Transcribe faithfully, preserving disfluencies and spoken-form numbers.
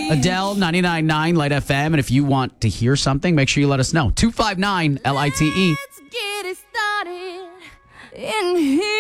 Adele, ninety-nine point nine Light F M. And if you want to hear something, make sure you let us know. two five nine L I T E. Let's get it started in here.